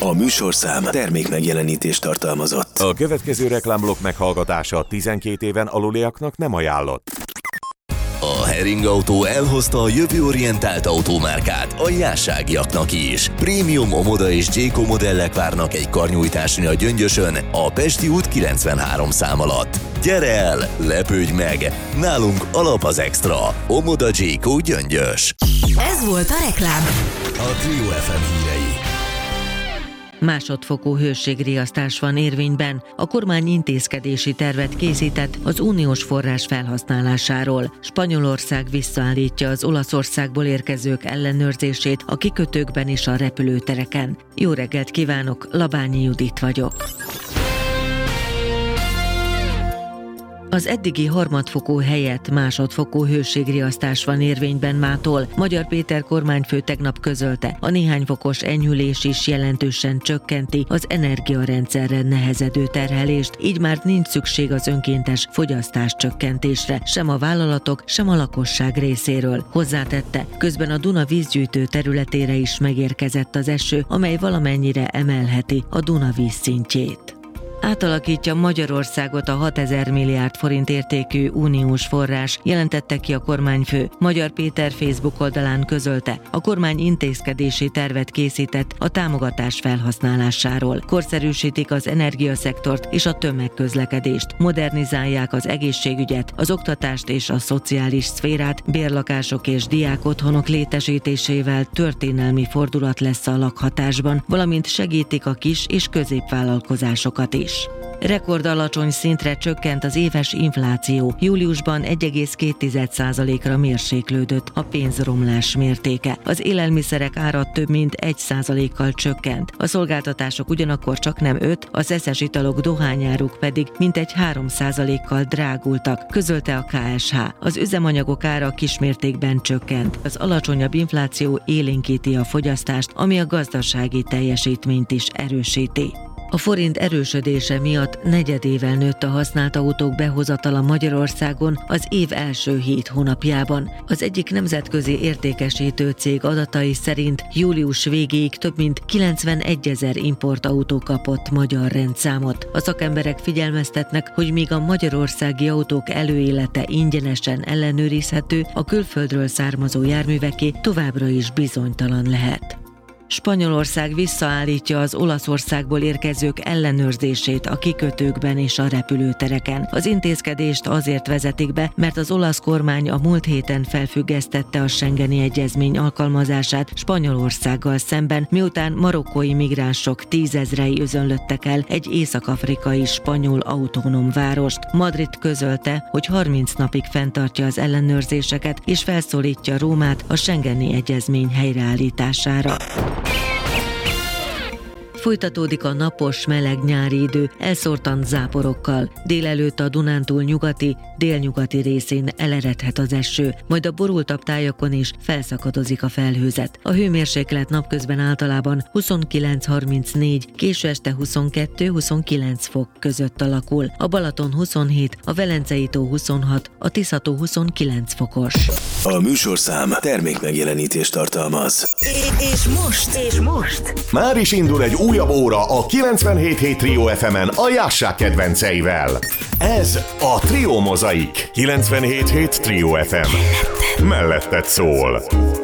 A műsorszám termék megjelenítést tartalmazott. A következő reklámblokk meghallgatása 12 éven aluliaknak nem ajánlott. A Hering Autó elhozta a jövőorientált automárkát a jásságiaknak is. Prémium Omoda és Jayco modellek várnak egy karnyújtásni a Gyöngyösön, a Pesti út 93 szám alatt. Gyere el, lepődj meg! Nálunk alap az extra. Omoda Jayco Gyöngyös. Ez volt a reklám. A Trio FM hírei. Másodfokú hőségriasztás van érvényben. A kormány intézkedési tervet készített az uniós forrás felhasználásáról. Spanyolország visszaállítja az Olaszországból érkezők ellenőrzését a kikötőkben és a repülőtereken. Jó reggelt kívánok, Labányi Judit vagyok. Az eddigi harmadfokú helyett másodfokú hőségriasztás van érvényben mától. Magyar Péter kormányfő tegnap közölte, a néhány fokos enyhülés is jelentősen csökkenti az energiarendszerre nehezedő terhelést, így már nincs szükség az önkéntes fogyasztás csökkentésre, sem a vállalatok, sem a lakosság részéről. Hozzátette, közben a Duna vízgyűjtő területére is megérkezett az eső, amely valamennyire emelheti a Duna vízszintjét. Átalakítja Magyarországot a 6000 milliárd forint értékű uniós forrás, jelentette ki a kormányfő. Magyar Péter Facebook oldalán közölte, a kormány intézkedési tervet készített a támogatás felhasználásáról. Korszerűsítik az energiaszektort és a tömegközlekedést, modernizálják az egészségügyet, az oktatást és a szociális szférát, bérlakások és diákotthonok létesítésével történelmi fordulat lesz a lakhatásban, valamint segítik a kis- és középvállalkozásokat is. Rekord alacsony szintre csökkent az éves infláció. Júliusban 1,2%-ra mérséklődött a pénzromlás mértéke. Az élelmiszerek ára több mint 1%-kal csökkent. A szolgáltatások ugyanakkor csak nem 5%, az szeszes italok, dohányáruk pedig mintegy 3%-kal drágultak, közölte a KSH. Az üzemanyagok ára kismértékben csökkent. Az alacsonyabb infláció élénkíti a fogyasztást, ami a gazdasági teljesítményt is erősíti. A forint erősödése miatt negyedével nőtt a használt autók behozatala Magyarországon az év első 7 hónapjában. Az egyik nemzetközi értékesítő cég adatai szerint július végéig több mint 91 000 importautó kapott magyar rendszámot. A szakemberek figyelmeztetnek, hogy míg a magyarországi autók előélete ingyenesen ellenőrizhető, a külföldről származó járműveké továbbra is bizonytalan lehet. Spanyolország visszaállítja az Olaszországból érkezők ellenőrzését a kikötőkben és a repülőtereken. Az intézkedést azért vezetik be, mert az olasz kormány a múlt héten felfüggesztette a Schengeni Egyezmény alkalmazását Spanyolországgal szemben, miután marokkói migránsok 10 000-ei özönlöttek el egy észak-afrikai spanyol autonóm várost. Madrid közölte, hogy 30 napig fenntartja az ellenőrzéseket és felszólítja Rómát a Schengeni Egyezmény helyreállítására. Folytatódik a napos, meleg nyári idő, elszórtan záporokkal. Délelőtt a Dunántúl nyugati, délnyugati részén eleredhet az eső, majd a borultabb tájakon is felszakadozik a felhőzet. A hőmérséklet napközben általában 29-34, késő este 22-29 fok között alakul. A Balaton 27, a Velencei tó 26, a Tisza-tó 29 fokos. A műsorszám termék megjelenítést tartalmaz. És most? Már is indul egy újabb óra a 97.7 Trio FM-en a jásság kedvenceivel. Ez a Trio Mozaik. 97.7 Trio FM. Melletted szól.